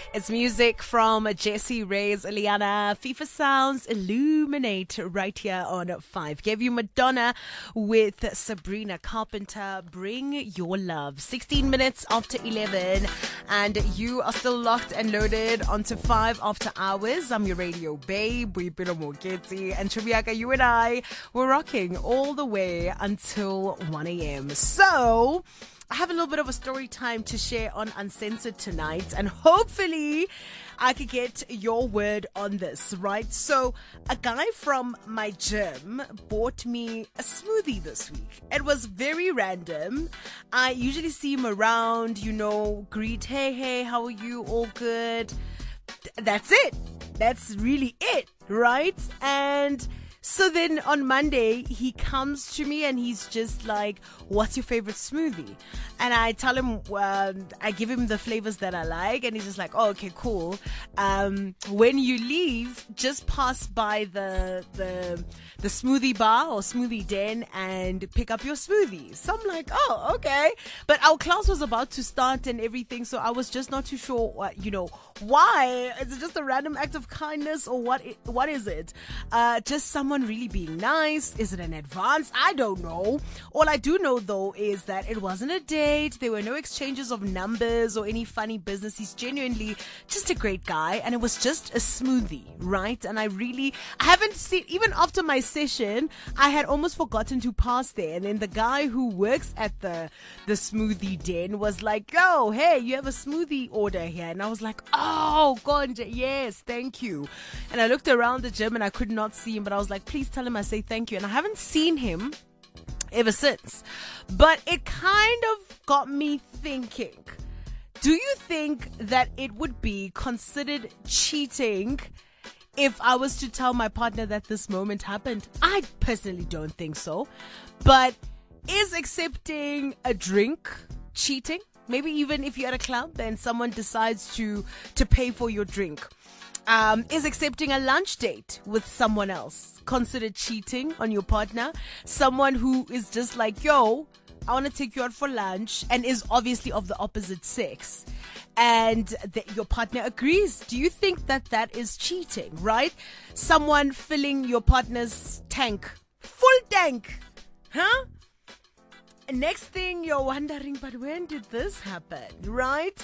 It's music from Jessie Reyes, Eliana, FIFA Sounds, Illuminate right here on 5. Gave you Madonna with Sabrina Carpenter, Bring Your Love. 16 minutes after 11 and you are still locked and loaded onto 5 after hours. I'm your radio babe, Boipelo Moketi, and Chibiaka, you and I, we're rocking all the way until 1 a.m. So I have a little bit of a story time to share on Uncensored tonight, and hopefully I could get your word on this, right? So a guy from my gym bought me a smoothie this week. It was very random. I usually see him around, greet, hey, how are you? All good. That's it. That's really it, right? And so then on Monday, he comes to me and he's just like, what's your favorite smoothie? And I tell him, I give him the flavors that I like. And he's just like, oh, okay, cool. When you leave, just pass by the smoothie bar or smoothie den and pick up your smoothie. So I'm like, oh, okay. But our class was about to start and everything. So I was just not too sure, why? Is it just a random act of kindness or what is it? Just someone really being nice? Is it an advance? I don't know. All I do know though is that it wasn't a date. There were no exchanges of numbers or any funny business. He's genuinely just a great guy, and it was just a smoothie, right? And I haven't seen, even after my session, I had almost forgotten to pass there. And then the guy who works at the smoothie den was like, yo, hey, you have a smoothie order here. And I was like, oh, Gonja, yes, thank you. And I looked around the gym and I could not see him, but I was like, please tell him I say thank you. And I haven't seen him ever since. But it kind of got me thinking, do you think that it would be considered cheating if I was to tell my partner that this moment happened? I personally don't think so. But is accepting a drink cheating? Maybe even if you're at a club and someone decides to pay for your drink. Is accepting a lunch date with someone else considered cheating on your partner? Someone who is just like, yo, I want to take you out for lunch, and is obviously of the opposite sex, and your partner agrees. Do you think that is cheating, right? Someone filling your partner's tank, full tank, huh? Next thing you're wondering, but when did this happen, right?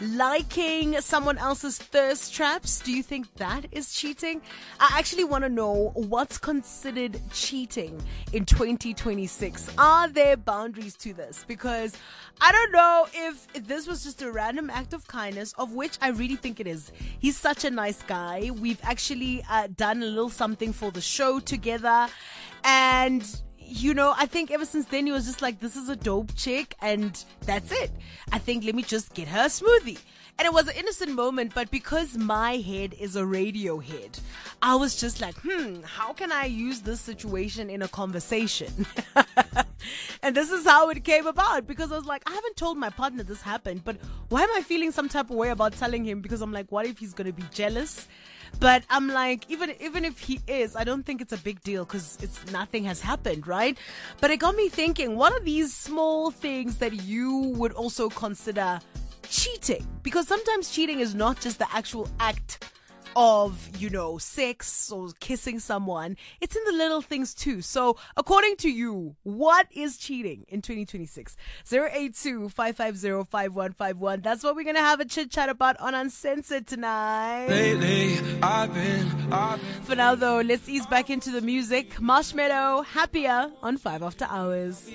Liking someone else's thirst traps. Do you think that is cheating? I actually want to know what's considered cheating in 2026. Are there boundaries to this? Because I don't know if this was just a random act of kindness, of which I really think it is. He's such a nice guy. We've actually done a little something for the show together, and I think ever since then he was just like, this is a dope chick, and that's it. I think let me just get her a smoothie. And it was an innocent moment, but because my head is a radio head, I was just like, how can I use this situation in a conversation? And this is how it came about, because I was like, I haven't told my partner this happened, but why am I feeling some type of way about telling him? Because I'm like, what if he's going to be jealous? But I'm like, even if he is, I don't think it's a big deal because nothing has happened, right? But it got me thinking, what are these small things that you would also consider cheating? Because sometimes cheating is not just the actual act of, sex or kissing someone. It's in the little things too. So according to you, what is cheating in 2026? 082-550-5151. That's what we're going to have a chit chat about on Uncensored tonight. Lately, I've been. For now though, let's ease back into the music. Marshmello, Happier on 5 after hours.